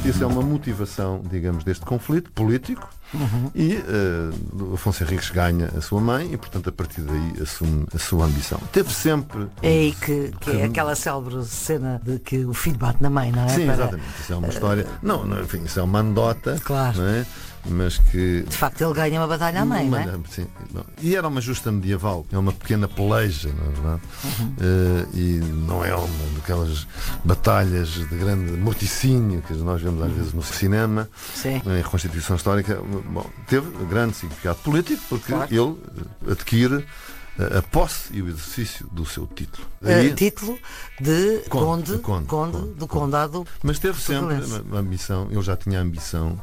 Isso é uma motivação, digamos, deste conflito político. E Afonso Henriques ganha a sua mãe e, portanto, a partir daí assume a sua ambição. Teve sempre... É aí que é aquela célebre cena de que o filho bate na mãe, não é? Sim, exatamente. Isso é uma história... Não, enfim, isso é uma anedota. Claro. Não é? Mas que... De facto, ele ganha uma batalha à mãe, não é? Sim. E era uma justa medieval. É uma pequena peleja, não é verdade? E não é uma daquelas batalhas de grande morticínio que nós vemos às vezes no cinema. Sim. Em reconstituição histórica. Bom, teve grande significado político porque ele adquire a posse e o exercício do seu título. Título de Conde do Condado. Mas teve sempre a ambição, ele já tinha a ambição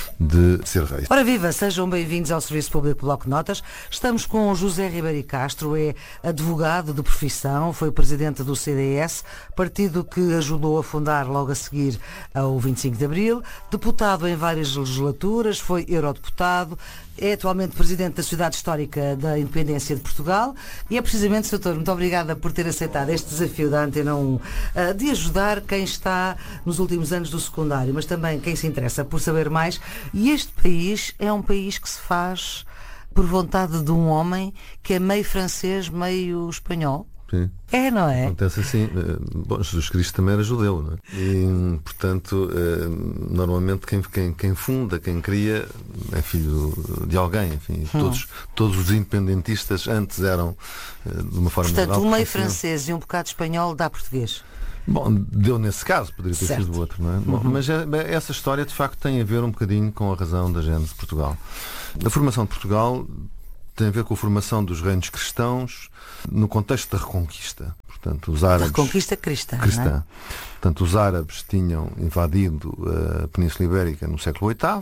de ser rei. Ora viva, sejam bem-vindos ao Serviço Público Bloco de Notas. Estamos com José Ribeiro Castro, é advogado de profissão, foi presidente do CDS, partido que ajudou a fundar logo a seguir ao 25 de Abril, deputado em várias legislaturas, foi eurodeputado, é atualmente presidente da Sociedade Histórica da Independência de Portugal e é precisamente, doutor, muito obrigada por ter aceitado este desafio da Antena 1 de ajudar quem está nos últimos anos do secundário, mas também quem se interessa por saber mais. E este país é um país que se faz por vontade de um homem que é meio francês, meio espanhol. Sim. É, não é? Acontece assim. Bom, Jesus Cristo também era judeu, não é? E, portanto, normalmente quem funda, quem cria, é filho de alguém. Enfim, todos os independentistas antes eram de uma forma Portanto, geral, um meio francês e um bocado espanhol dá português. Bom, deu nesse caso, poderia ter sido o outro, não é? Bom, mas essa história de facto tem a ver um bocadinho com a razão da gênese de Portugal. A formação de Portugal tem a ver com a formação dos reinos cristãos no contexto da Reconquista. Portanto, os árabes... Reconquista cristã. Cristã. Não é? Portanto, os árabes tinham invadido a Península Ibérica no século VIII,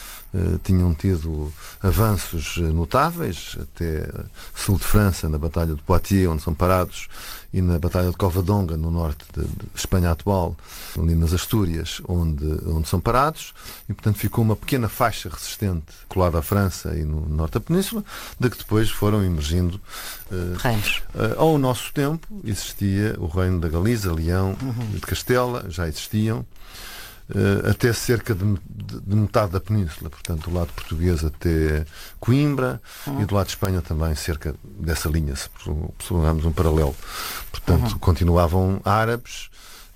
tinham tido avanços notáveis, até sul de França, na Batalha de Poitiers, onde são parados, e na Batalha de Covadonga, no norte de Espanha atual, ali nas Astúrias, onde são parados, e portanto ficou uma pequena faixa resistente colada à França e no norte da Península, de que depois foram emergindo reinos. Ao nosso tempo existia o reino da Galiza, Leão, de Castela, já existiam, até cerca de metade da península, portanto do lado português até Coimbra e do lado de Espanha também cerca dessa linha, se prolongarmos um paralelo. Portanto, continuavam árabes,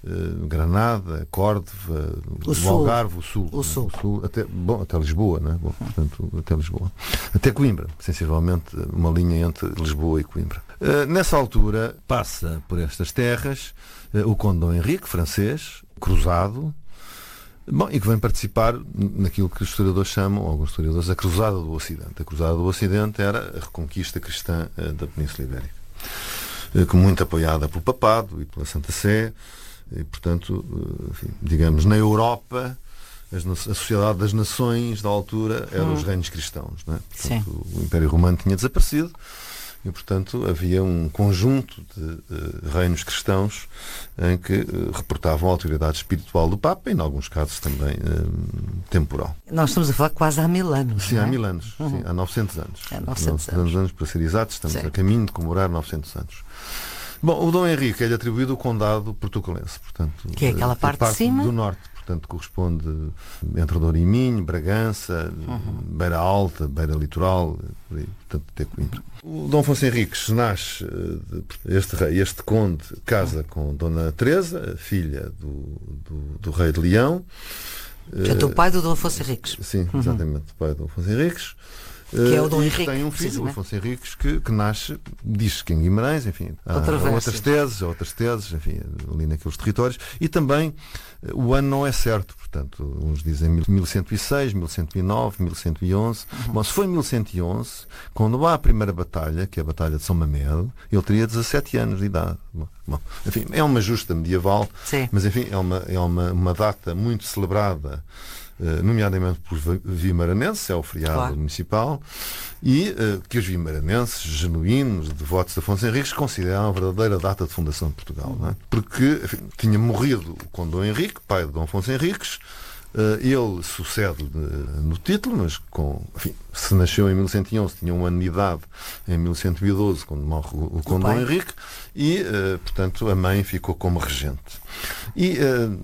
Granada, Córdoba, o Algarve, o sul até Lisboa, não é? Bom, portanto, até Lisboa. Até Coimbra, sensivelmente uma linha entre Lisboa e Coimbra. Nessa altura passa por estas terras o Conde Dom Henrique, francês, cruzado, bom, e que vem participar naquilo que os historiadores chamam, alguns historiadores, a Cruzada do Ocidente. A Cruzada do Ocidente era a reconquista cristã da Península Ibérica, muito apoiada pelo Papado e pela Santa Sé, e, portanto, enfim, digamos, na Europa, a sociedade das nações da altura eram os reinos cristãos, não é? Portanto, o Império Romano tinha desaparecido, e, portanto, havia um conjunto de reinos cristãos em que reportavam a autoridade espiritual do Papa e, em alguns casos, também temporal. Nós estamos a falar quase há 1000 anos. Sim, há 1000 anos. Sim, há 900 anos. Há 900 anos, para ser exatos, estamos a caminho de comemorar 900 anos. Bom, o Dom Henrique é-lhe atribuído o condado portucalense, portanto, que é aquela parte de cima do norte. Portanto, corresponde entre Douro e Minho, Bragança, Beira Alta, Beira Litoral, portanto, até Coimbra. O Dom Afonso Henriques nasce, este conde casa com Dona Teresa, filha do rei de Leão. Portanto, o pai do Dom Afonso Henriques. Sim, exatamente, o pai do Dom Afonso Henriques. Que é o Dom Henrique. Tem um filho, o Afonso Henriques, que nasce, diz que em Guimarães, enfim, há outras teses, enfim, ali naqueles territórios. E também o ano não é certo, portanto, uns dizem 1106, 1109, 1111. Bom, se foi 1111, quando há a primeira batalha, que é a Batalha de São Mamede, ele teria 17 anos de idade. Bom, enfim, é uma justa medieval, mas enfim, é uma data muito celebrada, nomeadamente por vimaranenses, é o feriado municipal, e que os vimaranenses genuínos, devotos de Afonso Henriques, consideram a verdadeira data de fundação de Portugal, não é? Porque, enfim, tinha morrido o Conde Dom Henrique, pai de Dom Afonso Henriques, Ele sucede no título, mas se nasceu em 1111, tinha um ano de idade em 1112, quando morre o Conde Dom Henrique, e, portanto, a mãe ficou como regente. E,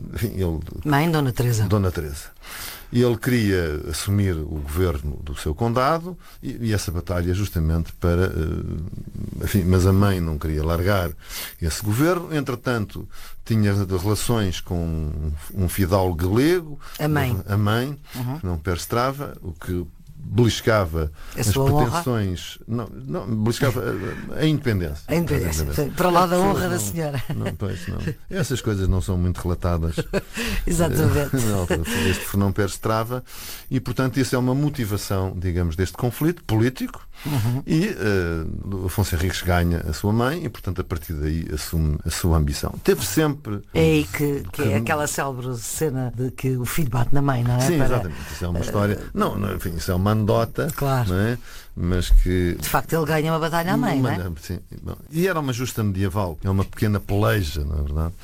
mãe, Dona Teresa. Dona Teresa. E ele queria assumir o governo do seu condado e essa batalha justamente para... mas a mãe não queria largar esse governo. Entretanto, tinha relações com um fidalgo galego, a mãe, que não perstrava, o que beliscava as pretensões, não, beliscava a independência. A independência. Para lá da honra da senhora. Não. Essas coisas não são muito relatadas. Exatamente. Este Fernão Pérez Trava, e portanto isso é uma motivação, digamos, deste conflito político, e Afonso Henriques ganha a sua mãe e portanto a partir daí assume a sua ambição. Teve sempre... É aí que é aquela célebre cena de que o filho bate na mãe, não é? Sim, exatamente. Isso é uma história... Enfim, isso é uma anedota, claro. Não é? Mas que... De facto, ele ganha uma batalha à mãe, não é? Sim. E era uma justa medieval, é uma pequena peleja, não é verdade?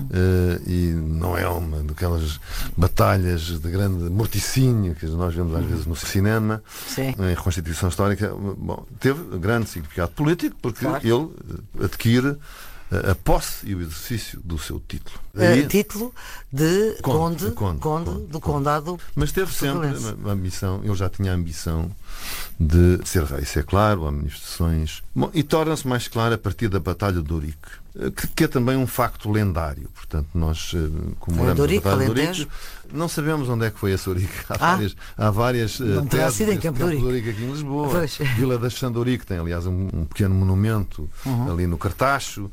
E não é uma daquelas batalhas de grande morticínio que nós vemos às vezes no cinema, em reconstituição histórica. Bom, teve grande significado político, porque ele adquire a posse e o exercício do seu título. Título de Conde do Condado. Mas teve sempre a ambição, ele já tinha a ambição de ser rei, isso é claro, há manifestações. Bom, e torna-se mais claro a partir da Batalha de Ourique, que é também um facto lendário. Portanto, nós comemoramos a Batalha de Ourique. Não sabemos onde é que foi esse Ourique. Há várias não terá sido em Campo de Ourique aqui em Lisboa. Vila da Xanda Ourique tem, aliás, um pequeno monumento ali no Cartacho,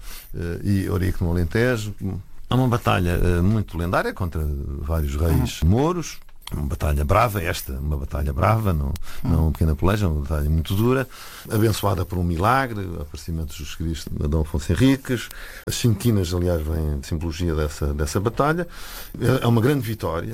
e Ourique no Alentejo. Há uma batalha muito lendária contra vários reis mouros. Uma batalha brava, uma batalha brava, não uma pequena peleja, uma batalha muito dura, abençoada por um milagre, o aparecimento de Jesus Cristo de Dom Afonso Henriques. As cinquinas, aliás, vêm de simbologia dessa batalha. É uma grande vitória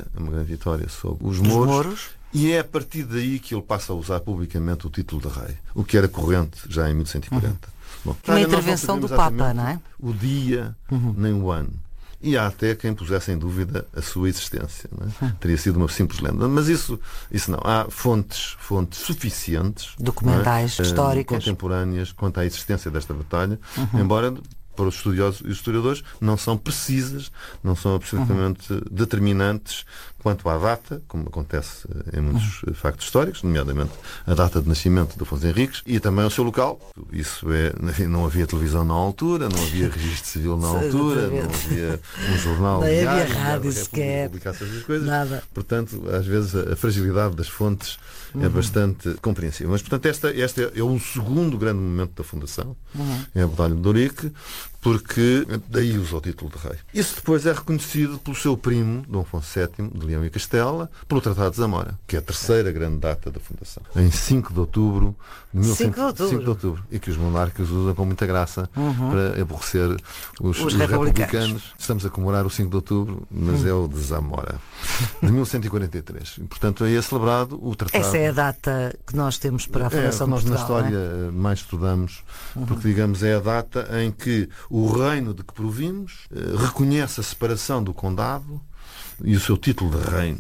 sobre os mouros. E é a partir daí que ele passa a usar publicamente o título de rei, o que era corrente já em 1140. Bom, uma intervenção do Papa, não é? O dia, nem o ano. E há até quem pusesse em dúvida a sua existência. Não é? Teria sido uma simples lenda. Mas isso não. Há fontes suficientes, documentais, históricas, contemporâneas, quanto à existência desta batalha, embora para os estudiosos e os historiadores não são precisas, não são absolutamente determinantes quanto à data, como acontece em muitos factos históricos, nomeadamente a data de nascimento de Afonso Henriques, e também o seu local. Isso não havia televisão na altura, não havia registro civil na altura, não havia um jornal diário, não havia rádio sequer, publicasse essas coisas. Nada. Portanto, às vezes a fragilidade das fontes é bastante compreensível. Mas, portanto, este é um segundo grande momento da fundação, é a Batalha de Ourique, porque daí usa o título de rei. Isso depois é reconhecido pelo seu primo, Dom Afonso VII, de Leão e Castela, pelo Tratado de Zamora, que é a terceira grande data da fundação. Em 5 de outubro de 1100, e que os monarcas usam com muita graça para aborrecer os republicanos. Estamos a comemorar o 5 de outubro, mas é o de Zamora, de 1143. E, portanto, aí é celebrado o Tratado. Essa é a data que nós temos para a fundação de Portugal. Nós na história mais estudamos, porque, digamos, é a data em que o reino de que provimos reconhece a separação do condado e o seu título de reino.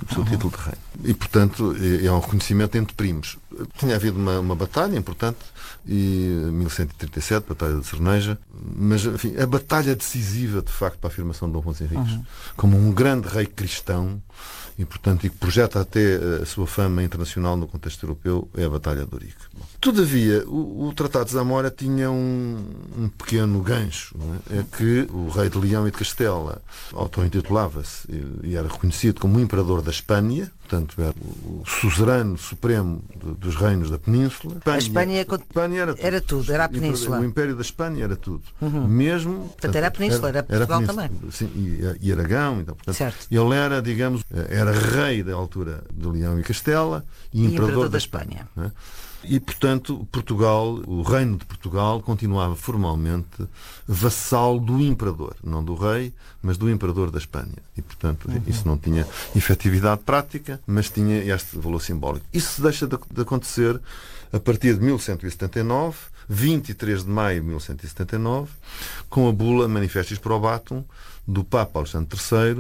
E, portanto, é um reconhecimento entre primos. Tinha havido uma batalha importante, em 1137, Batalha de Cerneja, mas, enfim, a batalha decisiva, de facto, para a afirmação de Dom Afonso Henriques como um grande rei cristão, e, portanto, e que projeta até a sua fama internacional no contexto europeu, é a Batalha de Ourique. Todavia, o Tratado de Zamora tinha um pequeno gancho, não é? É que o rei de Leão e de Castela auto-intitulava-se e era reconhecido como o imperador da Espanha, portanto era o suzerano supremo dos reinos da Península. A Espanha era tudo, era a Península. O Império da Espanha era tudo. Mesmo, portanto, era a Península, era Portugal também. Sim, e Aragão. Então, portanto, ele era, digamos, era rei da altura de Leão e Castela e imperador da Espanha. E, portanto, Portugal, o reino de Portugal, continuava formalmente vassalo do imperador, não do rei, mas do imperador da Espanha. E, portanto, isso não tinha efetividade prática, mas tinha este valor simbólico. Isso deixa de acontecer a partir de 1179, 23 de maio de 1179, com a bula Manifestis Probatum do Papa Alexandre III,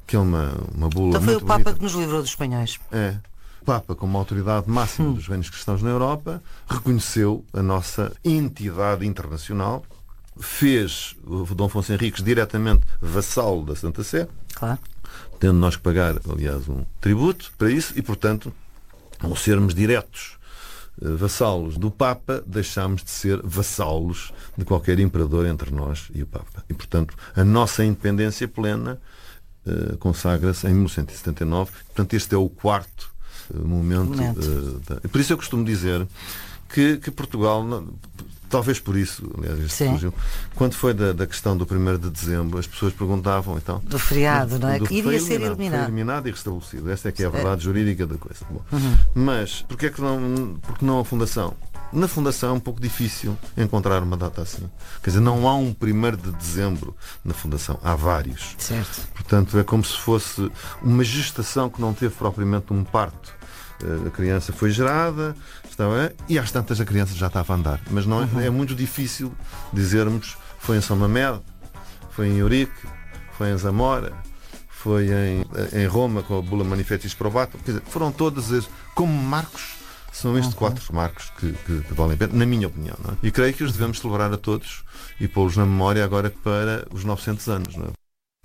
que é uma bula Então foi muito o Papa bonita. que nos livrou dos espanhóis. É. O Papa, como autoridade máxima dos reinos cristãos na Europa, reconheceu a nossa entidade internacional, fez o Dom Afonso Henriques diretamente vassalo da Santa Sé, Claro. tendo nós que pagar, aliás, um tributo para isso, e, portanto, ao sermos diretos vassalos do Papa, deixámos de ser vassalos de qualquer imperador entre nós e o Papa. E, portanto, a nossa independência plena consagra-se em 1979. Portanto, este é o quarto momento. Por isso eu costumo dizer que Portugal, talvez por isso, aliás, isto surgiu, quando foi da questão do 1º de dezembro, as pessoas perguntavam, então, do feriado, não é? Que iria ser eliminado. Foi eliminado e restabelecido. Esta é que é a verdade jurídica da coisa. Bom, mas porque não a Fundação? Na Fundação é um pouco difícil encontrar uma data assim. Quer dizer, não há um 1º de dezembro na Fundação. Há vários. Certo. Portanto, é como se fosse uma gestação que não teve propriamente um parto. A criança foi gerada, e às tantas a criança já estava a andar. Mas não é muito difícil dizermos foi em São Mamede, foi em Eurique, foi em Zamora, foi em Roma com a bula Manifestis Probatum. Quer dizer, foram todas como marcos. São estes 4 marcos que valem a pena, na minha opinião. Não é? E creio que os devemos celebrar a todos e pô-los na memória agora para os 900 anos. Não é?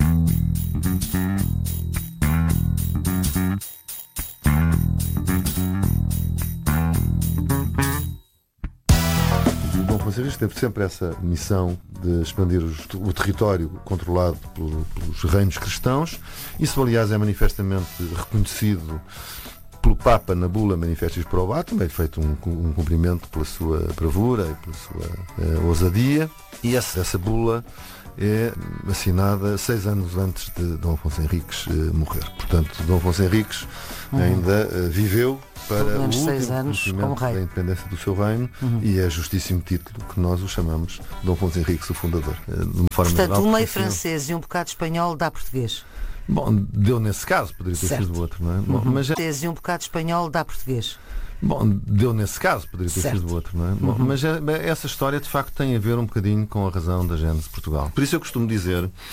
O Dom Afonso Henriques teve sempre essa missão de expandir o território controlado pelos reinos cristãos. Isso, aliás, é manifestamente reconhecido pelo Papa na bula Manifestis Probatum, é feito um cumprimento pela sua bravura e pela sua ousadia, e essa bula é assinada 6 anos antes de Dom Afonso Henriques morrer. Portanto, Dom Afonso Henriques ainda viveu para o último 6 anos como rei da independência do seu reino, e é justíssimo título que nós o chamamos Dom Afonso Henriques, o fundador. De uma forma Portanto, geral, um meio francês e um bocado espanhol dá português. Bom, deu nesse caso, poderia ter sido outro, não é? Bom, mas E um bocado espanhol dá português. Bom, deu nesse caso, poderia ter sido outro, não é? Bom, mas essa história de facto tem a ver um bocadinho com a razão da gênese de Portugal. Por isso eu costumo dizer